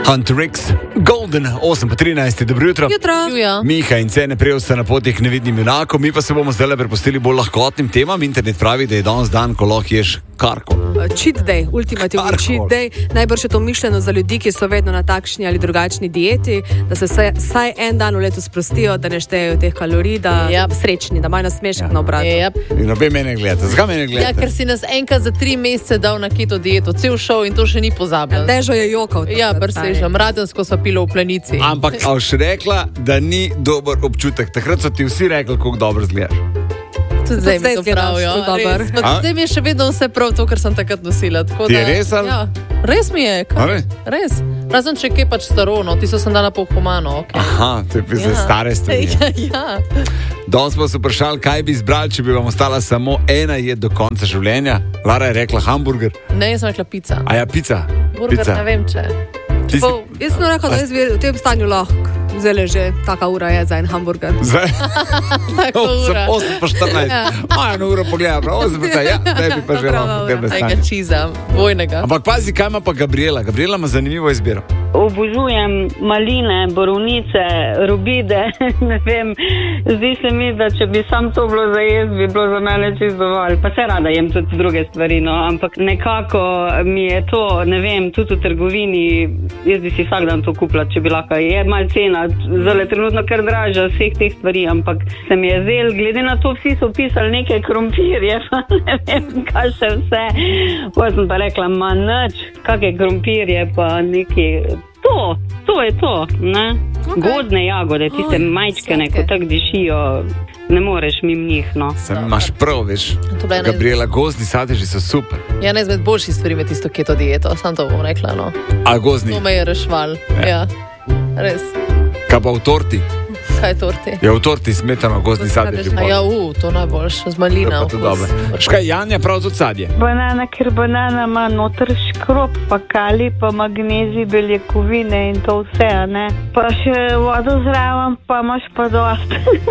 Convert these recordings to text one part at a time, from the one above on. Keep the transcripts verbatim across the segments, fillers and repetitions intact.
Hunter X, Golden, osem pa trinajst, dobro jutro. Jutro. Miha in Cene prej sta na poti k nevidnim junakom, mi pa se bomo zdaj prepustili bolj lahkotnim temam. Internet pravi, da je danes dan, ko lahko ješ karkoli. Cheat day, ultimativni Karkoli. cheat day. Najbrž je to mišljeno za ljudi, ki so vedno na takšni ali drugačni dieti, da se vsaj, vsaj en dan v letu sprostijo, da ne štejejo teh kalorij, da Yep. so srečni, da imajo nasmešek Ja. na obratu. Yep. In obe mene gledate. Zakaj mene Ja, gledate? ker si nas enkrat za tri mesece dal na keto dieto, cel šov in to še ni pozabil. Dežo je jokal. Ja, presežem, radensko sva pila v planici. Ampak a boš rekla, da ni dober občutek. Takrat so ti vsi rekli, kako dobro izgledaš. Tudi zdaj mi zdaj to izgledaš pravijo. ful dobro. res. Pa A? Zdaj mi je še vedno vse prav to, kar sem takrat nosila. tako Ti je da- res, ali? Ja, res mi je. kaj? A res? Res. Razen če je kaj pač staro, no, ti so sem dala pol humano. Okay. Aha, to je pa zdaj Ja. stare stvari. Ja, ja. Danes smo se vprašali, kaj bi izbrali, če bi vam ostala samo ena jed do konca življenja. Lara je rekla hamburger, Ne, jaz sem rekla pica. a ja pica. Burger pica. ne vem če. Ti si- Pol- Jaz sem rekel, da jaz bi v tem stanju lahko. Zdaj je že taka ura je za en hamburger. Zdaj, Tako ura. osem pa štirinajst. Ja. A, eno uro pogleda, prav, osem pa štirinajst. Ja, zdaj bi pa že Prava lahko ura. tebe Tega stanje. čiza, vojnega. Ampak pazi, kaj ima pa Gabriela. Gabriela ima zanimivo izbiro. Obožujem maline, borovnice, robide, ne vem. Zdi se mi, da če bi sam to bilo za jesti, bi bilo za mene čisto dovolj. Pa se rada jem tudi druge stvari, no, ampak nekako mi je to, ne vem, tudi v trgovini, jaz bi si vsak dan to kupila, če bi lahko. Je mal cena, zelo je trenutno kar dražja vseh teh stvari, ampak se mi je zdelo, glede na to, vsi so pisali neke krompirje, pa ne vem, kaj še vse. Pa sem pa rekla, ma nič, kakšne krompirje, pa neki. To, to je to, ne? Okej. Gozdne jagode, tiste Oj, majčkene, sladke. ko tako dišijo, ne moreš mimo njih, no. Sem imaš prav, veš. To bila ena- Gabriela, gozdni sadeži so super. Ja, ena izmed boljših stvari med tisto keto dieto, sam to bom rekla. No. A gozdni, To me je rešval. Ja. Ja. Res. kaj pa v torti? Kaj je torti? Ja, v torti smetano gozdni Gozdni sadeži. sadeži. A ja, u, to najboljše, z To je malina. pa tudi dobro. Škaj, Janja prav tudi sadje. Banana, ker banana ima noter škrob, pa kali, pa magnezij, beljakovine in to vse, a ne. Pa še vodo zraven, pa imaš pa dost.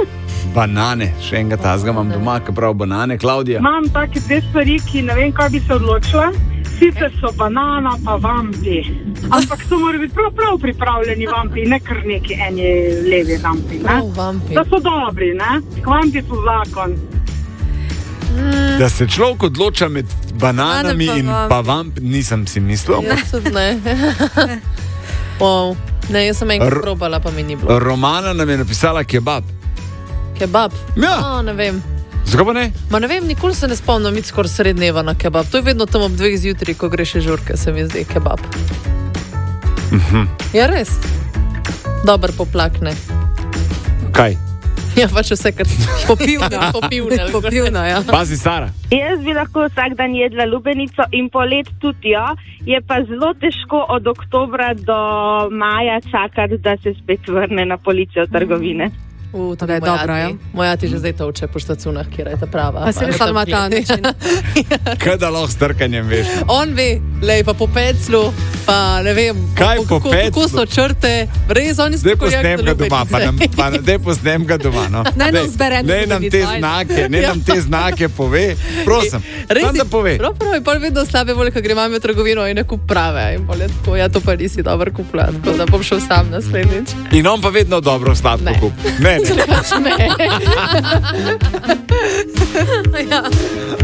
Banane, še enega tazga imam doma, kaj prav banane, Klaudija. Imam take dve stvari, ki ne vem, kaj bi se odločila. Sicer so banana pa vampi. Ampak to mora biti prav, prav pripravljeni vampi, ne kar neki eni levi vampi. Ne? Oh, vampi. Da so dobri, ne? Vampi so zakon. Da se človek odloča med bananami Banane pa in vampi. pa vamp, nisem si mislil. Jaz tudi ne. Wow. Ne, jaz sem enkrat R- probala, pa mi ni bilo. Romana nam je napisala kebab. Kebab? Ja. O, ne vem. Zakaj pa ne? Ma ne vem, nikoli se ne spomnim iti skoraj srednjeva na kebab. To je vedno tam ob dveh zjutraj, ko greš iz žurke, se mi zdi kebab. Mhm. Ja, res. Dober poplakne. Kaj? Ja, pač vse, kar Popivna. popivne. Popivna, ja. Pazi, Sara. Jaz bi lahko vsak dan jedla lubenico in polet tudi jo, je pa zelo težko od oktobra do maja čakati, da se spet vrne na policijo trgovine. U, to Da je moj dobra, ati. Moj ati že zdaj toče po štacunah, kjer je ta prava. A se res ali ima ta način? Kaj da lahko s trkanjem veš? On ve, lej pa po peclu, pa ne vem, Kaj po kako, peclu? kako so črte, res oni so Zdaj posnem ga doma, pa nam, pa nam, daj posnem ga doma. No. Naj nam Daj, zbere eno daj nam te lubenico, ajde. znake, ne nam te znake pove. Prosim, Res sam da pove. Prav, prav, in pol vedno slabe volje, ko gre mami v trgovino in ne kup prave. In pol je tako, ja, to pa nisi dobro kupila, tako da bom šel sam naslednjič. In on pa vedno dobro sladko Ne. kup. Ne, ne. Pač ne. Ja.